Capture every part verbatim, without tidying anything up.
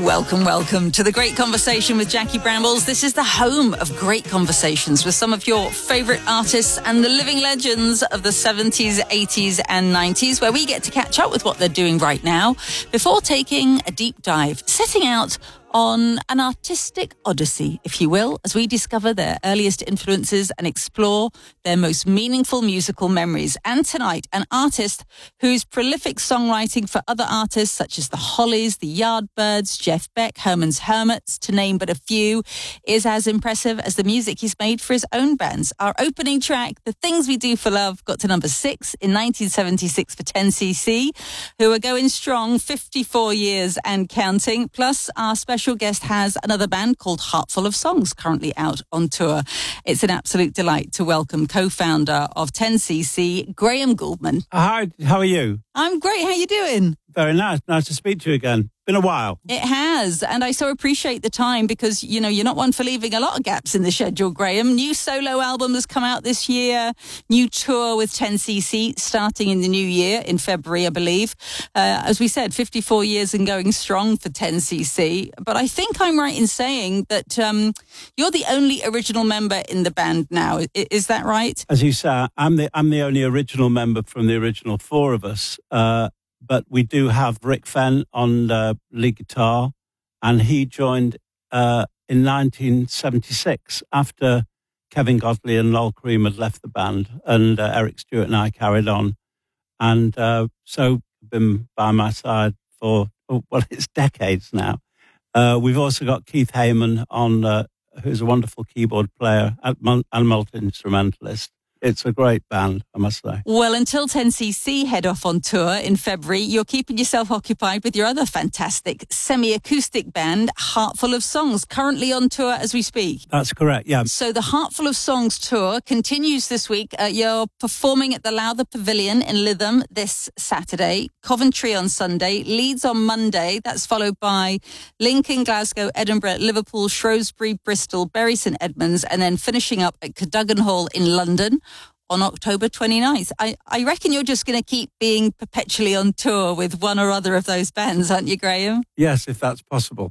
Welcome, welcome to The Great Conversation with Jackie Brambles. This is the home of great conversations with some of your favourite artists and the living legends of the seventies, eighties and nineties, where we get to catch up with what they're doing right now before taking a deep dive, setting out on an artistic odyssey, if you will, as we discover their earliest influences and explore their most meaningful musical memories. And tonight, an artist whose prolific songwriting for other artists such as the Hollies, the Yardbirds, Jeff Beck, Herman's Hermits, to name but a few, is as impressive as the music he's made for his own bands. Our opening track, The Things We Do for Love, got to number six in nineteen seventy-six for ten C C, who are going strong fifty-four years and counting. Plus, our special guest has another band called Heartful of Songs, currently out on tour. It's an absolute delight to welcome co-founder of ten C C, Graham Gouldman. Hi, how are you? I'm great. How are you doing? Very nice. Nice to speak to you again. Been a while. It has, and I so appreciate the time because, you know, you're not one for leaving a lot of gaps in the schedule, Graham. New solo album has come out this year, new tour with ten C C starting in the new year in February, I believe. Uh, as we said, fifty-four years and going strong for ten C C. But I think I'm right in saying that um, you're the only original member in the band now. I- is that right? As you say, I'm the I'm the only original member from the original four of us. Uh, but we do have Rick Fenn on uh, lead guitar, and he joined uh, in nineteen seventy-six after Kevin Godley and Noel Cream had left the band, and uh, Eric Stewart and I carried on. And uh, so been by my side for, oh, well, it's decades now. Uh, we've also got Keith Hayman on, uh, who's a wonderful keyboard player and multi-instrumentalist. It's a great band, I must say. Well, until ten C C head off on tour in February, you're keeping yourself occupied with your other fantastic semi-acoustic band, Heartful of Songs, currently on tour as we speak. That's correct, yeah. So the Heartful of Songs tour continues this week. Uh, you're performing at the Lowther Pavilion in Lytham this Saturday, Coventry on Sunday, Leeds on Monday. That's followed by Lincoln, Glasgow, Edinburgh, Liverpool, Shrewsbury, Bristol, Bury St Edmunds, and then finishing up at Cadogan Hall in London on October twenty-ninth. I, I reckon you're just going to keep being perpetually on tour with one or other of those bands, aren't you, Graham? Yes, if that's possible.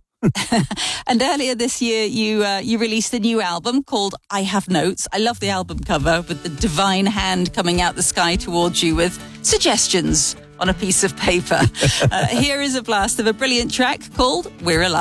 And earlier this year, you uh, you released a new album called I Have Notes. I love the album cover with the divine hand coming out the sky towards you with suggestions on a piece of paper. uh, here is a blast of a brilliant track called We're Alive.